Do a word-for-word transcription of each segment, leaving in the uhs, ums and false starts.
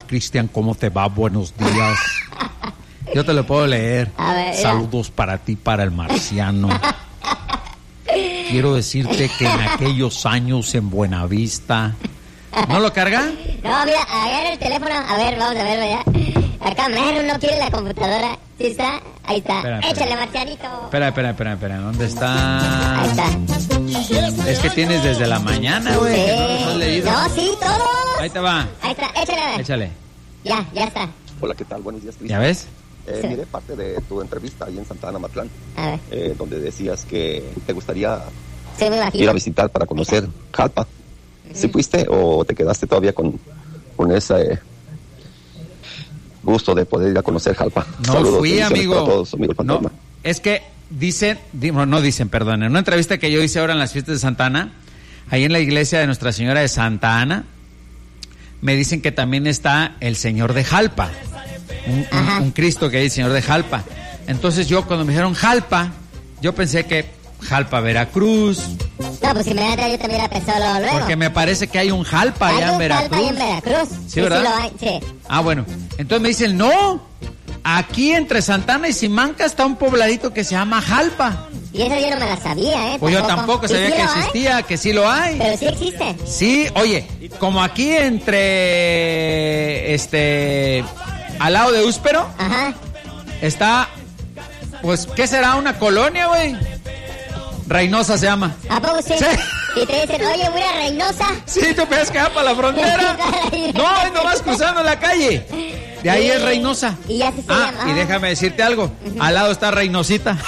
Cristian, ¿cómo te va? Buenos días. Yo te lo puedo leer. A ver, saludos para ti, para el marciano. Quiero decirte que en aquellos años en Buenavista... ¿No lo carga? No, mira, agarra el teléfono. A ver, vamos a verlo ya. Acá, mero, no quiere la computadora. ¿Sí está? Ahí está. Espera, Échale, espera. marcianito. Espera, espera, espera, espera. ¿Dónde está? Ahí está. Es que tienes desde la mañana, güey. Sí. Que no los has leído. No, sí, todos. Ahí te va. Ahí está, échale. Échale. Ya, ya está. Hola, ¿qué tal? Buenos días, Cristian. ¿Ya ves? Eh, Sí. Miré parte de tu entrevista ahí en Santa Ana, Matlán, A ver, eh, donde decías que te gustaría sí, me imagino. ir a visitar para conocer Jalpa. ¿Sí fuiste o te quedaste todavía con, con ese gusto de poder ir a conocer Jalpa? No Saludos, fui, bendiciones amigo. para todos, amigo No, Fantasma. es que dicen, di- no, no dicen, perdón, en una entrevista que yo hice ahora en las fiestas de Santa Ana, ahí en la iglesia de Nuestra Señora de Santa Ana, me dicen que también está el Señor de Jalpa, un, un- un Cristo que hay, el Señor de Jalpa. Entonces yo cuando me dijeron Jalpa, yo pensé que Jalpa, Veracruz, No, pues si me da yo también la pensé luego, luego. porque me parece que hay un Jalpa Hay allá en un Veracruz. Jalpa ahí en Veracruz. Sí, ¿verdad? Sí, lo hay, sí. Ah, bueno. Entonces me dicen, no, aquí entre Santana y Simanca está un pobladito que se llama Jalpa. Y esa yo no me la sabía, ¿eh? Pues yo tampoco ¿Y sabía sí que lo hay? existía, que sí lo hay. Pero sí existe. Sí, oye, como aquí entre, este, al lado de Úspero, Ajá. está, pues, ¿qué será? Una colonia, güey. Reynosa se llama. ¿A poco sí? Sí. Y te dicen, oye, voy a Reynosa. Sí, tú piensas que va para la frontera. No, es nomás cruzando la calle. De ahí es Reynosa. Y ya se se Ah, llama. y déjame decirte algo. Al lado está Reynosita.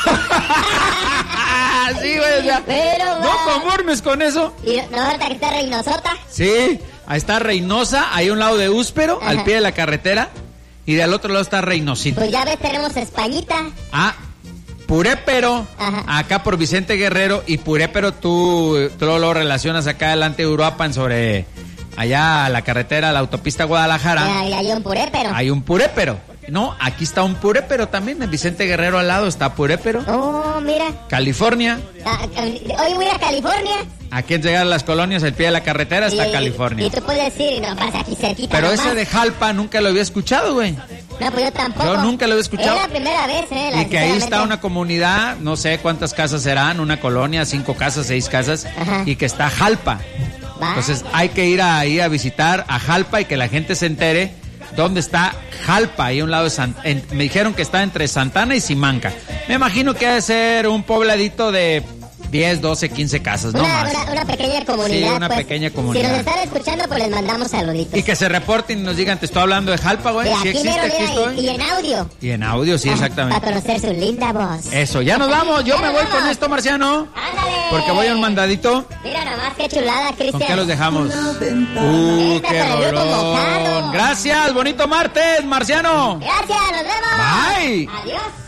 Sí, güey, o sea, Pero no va. conformes con eso. Y no, ahorita que está Reynosota. Sí, ahí está Reynosa, ahí a un lado de Úspero, Ajá. al pie de la carretera. Y del otro lado está Reynosita. Pues ya ves, tenemos Españita. Ah, Purépero, Ajá. acá por Vicente Guerrero. Y Purépero tú, tú lo relacionas acá adelante de Uruapan sobre allá la carretera, la autopista Guadalajara. Ahí hay un puré, pero. Hay un Purépero. No, aquí está un Purépero también. En Vicente Guerrero al lado está Purépero. Oh, mira. California. Ah, hoy voy a California. Aquí en llegar a las colonias, al pie de la carretera está Y- California. Y tú puedes decir, no, pasa aquí cerquita. Pero nomás. ese de Jalpa nunca lo había escuchado, güey. No, pues yo tampoco. Yo nunca lo había escuchado. Es la primera vez, ¿eh? La- Y que ahí está sinceramente. una comunidad, no sé cuántas casas serán, una colonia, cinco casas, seis casas, Ajá. y que está Jalpa. Va. Entonces hay que ir ahí a visitar a Jalpa y que la gente se entere dónde está Jalpa, ahí a un lado de San... en- me dijeron que está entre Santana y Simanca. Me imagino que ha de ser un pobladito de diez, doce, quince casas, no una, más. una, una pequeña comunidad. Sí, una pues. pequeña comunidad. Si nos están escuchando, pues les mandamos saluditos. Y que se reporten y nos digan, te estoy hablando de Jalpa, güey. De Sí aquí, existe, mero, aquí mira, estoy. y, y en audio. Y en audio, sí, exactamente. Para conocer su linda voz. Eso, ya nos vamos. Yo Ya me nos voy vamos. con esto, Marciano. ¡Ándale! Porque voy a un mandadito. Mira nomás, qué chulada, Cristian. ¿Con qué los dejamos? Uh, Esta qué con el grupo rolón. Mojado. Gracias, bonito martes, Marciano. Gracias, nos vemos. Bye. Adiós.